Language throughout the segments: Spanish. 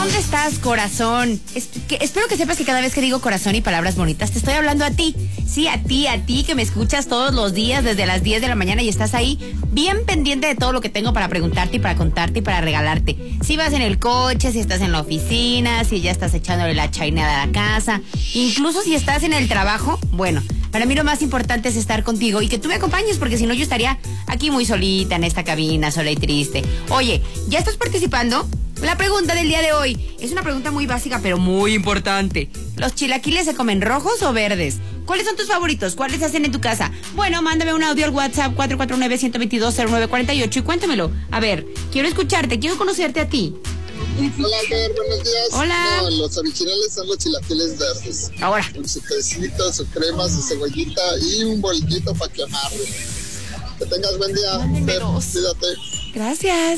¿Dónde estás, corazón? Espero que sepas que cada vez que digo corazón y palabras bonitas, te estoy hablando a ti. Sí, a ti que me escuchas todos los días desde las 10 de la mañana y estás ahí bien pendiente de todo lo que tengo para preguntarte y para contarte y para regalarte. Si vas en el coche, si estás en la oficina, si ya estás echándole la chaineada a la casa, incluso si estás en el trabajo, bueno, para mí lo más importante es estar contigo y que tú me acompañes, porque si no yo estaría aquí muy solita en esta cabina, sola y triste. Oye, ¿ya estás participando? La pregunta del día de hoy es una pregunta muy básica, pero muy importante. ¿Los chilaquiles se comen rojos o verdes? ¿Cuáles son tus favoritos? ¿Cuáles hacen en tu casa? Bueno, mándame un audio al WhatsApp 449-122-0948 y cuéntamelo. A ver, quiero escucharte, quiero conocerte a ti. Hola, Fer, buenos días. Hola. No, los originales son los chilaquiles verdes. Ahora. Con su quesito, su crema, su cebollita y un bolillito para que amarre. Que tengas buen día, Fer, cuídate. Gracias.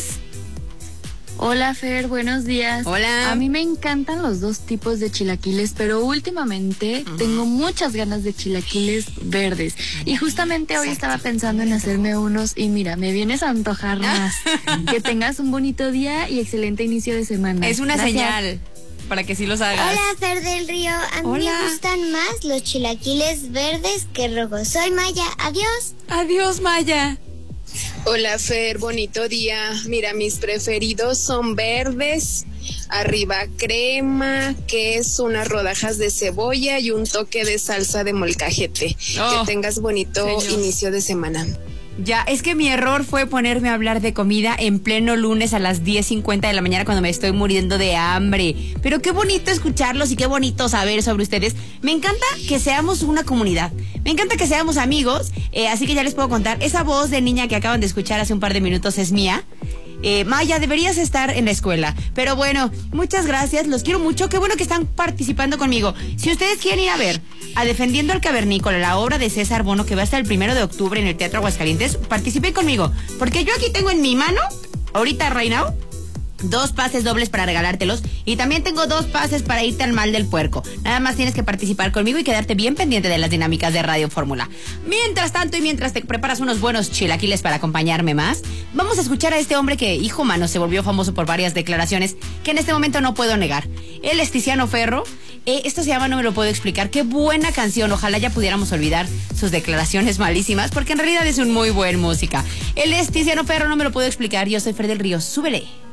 Hola, Fer, buenos días. Hola. A mí me encantan los dos tipos de chilaquiles, pero últimamente tengo muchas ganas de chilaquiles verdes. Y justamente hoy estaba pensando en hacerme unos y mira, me vienes a antojar más. Que tengas un bonito día y excelente inicio de semana. Es una señal para que sí los hagas. Hola, Fer del Río. A mí me gustan más los chilaquiles verdes que rojos. Soy Maya. Adiós. Adiós, Maya. Hola, Fer, bonito día. Mira, mis preferidos son verdes, arriba crema, queso, unas rodajas de cebolla y un toque de salsa de molcajete. Que tengas bonito inicio de semana. Ya, es que mi error fue ponerme a hablar de comida en pleno lunes a las 10:50 de la mañana cuando me estoy muriendo de hambre. Pero qué bonito escucharlos y qué bonito saber sobre ustedes. Me encanta que seamos una comunidad. Me encanta que seamos amigos. Así que ya les puedo contar. Esa voz de niña que acaban de escuchar hace un par de minutos es mía. Maya, deberías estar en la escuela. Pero bueno, muchas gracias, los quiero mucho. Qué bueno que están participando conmigo. Si ustedes quieren ir a ver a Defendiendo al Cavernícola, la obra de César Bono, que va a estar el 1 de octubre en el Teatro Aguascalientes, participen conmigo, porque yo aquí tengo en mi mano, ahorita, right now, 2 pases dobles para regalártelos y también tengo 2 pases para irte al mal del puerco. Nada más tienes que participar conmigo y quedarte bien pendiente de las dinámicas de Radio Fórmula. Mientras tanto y mientras te preparas unos buenos chilaquiles para acompañarme más, vamos a escuchar a este hombre que, hijo mano, se volvió famoso por varias declaraciones que en este momento no puedo negar. Él es Tiziano Ferro. Esto se llama No me lo puedo explicar. Qué buena canción. Ojalá ya pudiéramos olvidar sus declaraciones malísimas, porque en realidad es un muy buen música. Él es Tiziano Ferro, No me lo puedo explicar. Yo soy Fer del Río. Súbele.